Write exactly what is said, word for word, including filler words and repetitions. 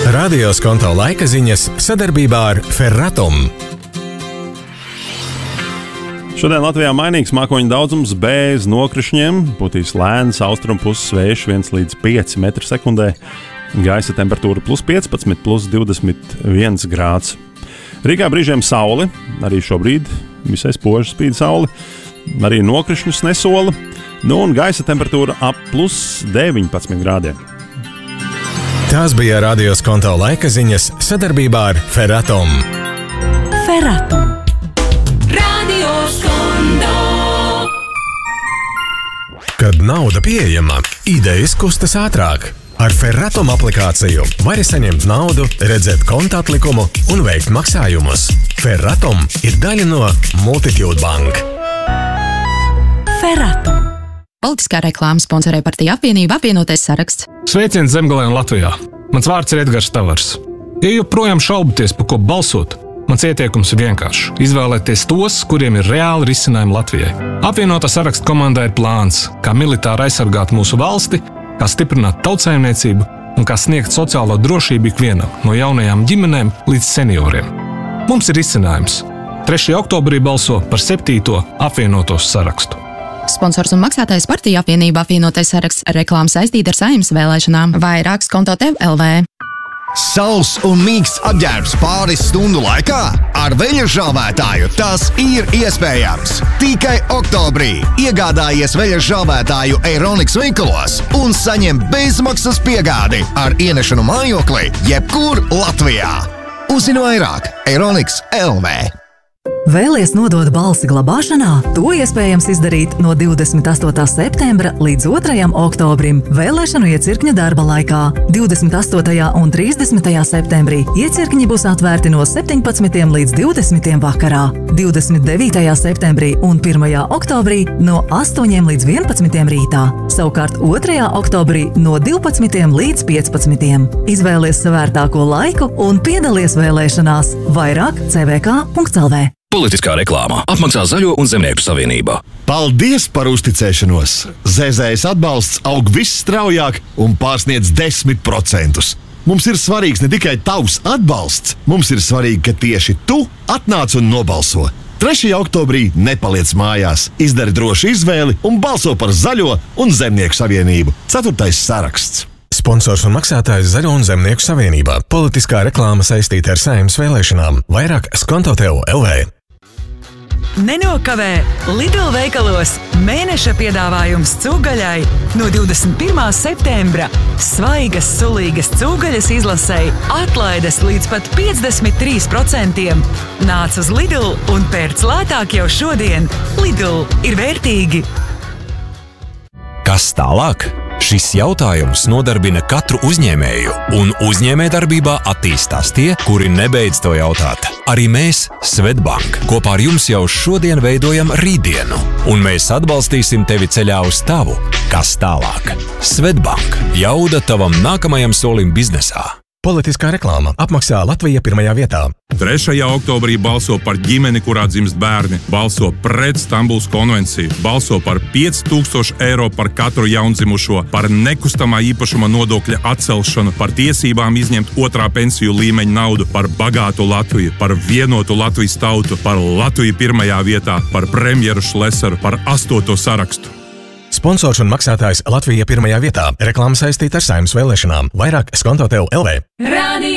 Radio Skonto laika ziņas sadarbībā ar Ferratum. Šodien Latvijā mainīgs mākoņu daudzums bez nokrišņiem, putīs lēns austrumu puses vējš viens līdz pieci metri sekundē, gaisa temperatūra plus piecpadsmit, plus divdesmit viens grāds. Rīgā brīžiem saule, arī šobrīd visai spoži spīd saule, arī nokrišņus nesola, nu un gaisa temperatūra ap plus deviņpadsmit grādiem. Tās bija Radio Skonto laika ziņas sadarbībā ar Ferratum. Ferratum. Radio Skonto. Kad nauda pieejama, idejas kustas ātrāk. Ar Ferratum aplikāciju vari saņemt naudu, redzēt konta atlikumu un veikt maksājumus. Ferratum ir daļa no Multitude Bank. Ferratum. Politiskā reklāma sponsorē partija apvienība apvienotais saraksts. Sveiciens Zemgalē un Latvijā. Mans vārds ir Edgars Tavars. Ja joprojām šaubaties, par ko balsot, mans ieteikums ir vienkārši. Izvēlēties tos, kuriem ir reāli risinājumi Latvijai. Apvienotā saraksta komandā ir plāns, kā militāri aizsargāt mūsu valsti, kā stiprināt tautsaimniecību un kā sniegt sociālo drošību ikvienam, no jaunajām ģimenēm līdz senioriem. Mums ir risinājums. trešajā oktobrī balso par septīto apvienotos sarakstu. Sponsors un maksātājs partija apvienība apvienotais saraksts. Reklāma saistīta ar Saeimas vēlēšanām. Vairāk Skonto tev L V. Sauss un mīksts apģērbs pāris stundu laikā? Ar veļa žāvētāju tas ir iespējams. Tikai oktobrī iegādājies veļa žāvētāju Eironix veikalos un saņem bezmaksas piegādi ar ienešanu mājoklī jebkur Latvijā. Uzzini vairāk Eironix L V. Vēlies nodot balsi glabāšanā? To iespējams izdarīt no divdesmit astotā septembra līdz otrajam oktobrim vēlēšanu iecirkņa darba laikā. divdesmit astotajā un trīsdesmitajā septembrī iecirkņi būs atvērti no septiņpadsmitiem līdz divdesmitiem vakarā. divdesmit devītajā septembrī un pirmajā oktobrī no astoņiem līdz vienpadsmitiem rītā. Savukārt otrajā oktobrī no divpadsmitiem līdz piecpadsmitiem. Izvēlies savērtāko laiku un piedalies vēlēšanās. Vairāk C V K punkts L V. Politiskā reklāmā apmaksā Zaļo un Zemnieku savienība. Paldies par uzticēšanos! Z Z S atbalsts aug visstraujāk un pārsniedz desmit procentus. Mums ir svarīgs ne tikai tavs atbalsts, mums ir svarīgi, ka tieši tu atnāc un nobalso. trešajā oktobrī nepaliec mājās, izdari drošu izvēli un balso par Zaļo un Zemnieku savienību. Ceturtais saraksts. Sponsors un maksātājs Zaļo un Zemnieku savienībā. Politiskā reklāma saistīta ar Saeimas vēlēšanām. Vairāk Skonto tev L V. Nenokavē Lidl veikalos mēneša piedāvājums cūgaļai no divdesmit pirmā septembra. Svaigas, sulīgas cūgaļas izlasei atlaides līdz pat piecdesmit trīs procentiem. Nāc uz Lidl un pērc lētāk jau šodien. Lidl ir vērtīgi. Kas tālāk? Šis jautājums nodarbina katru uzņēmēju, un uzņēmējdarbībā attīstās tie, kuri nebeidz to jautāt. Arī mēs, Svetbank, kopā ar jums jau šodien veidojam rītdienu, un mēs atbalstīsim tevi ceļā uz tavu. Kas tālāk? Svetbank. Jauda tavam nākamajam solim biznesā. Politiskā reklāma apmaksā Latvija pirmajā vietā. trešajā oktobrī balso par ģimeni, kurā dzimst bērni, balso pret Stambulas konvenciju, balso par pieci tūkstoši eiro par katru jaundzimušo, par nekustamā īpašuma nodokļa atcelšanu, par tiesībām izņemt otrā pensiju līmeņa naudu, par bagātu Latviju, par vienotu Latvijas tautu, par Latviju pirmajā vietā, par premjeru Šlesaru, par astoto sarakstu. Sponsors un maksātājs Latvija pirmajā vietā. Reklāma saistīta ar Saeimas vēlēšanām. Vairāk Skonto tev L V.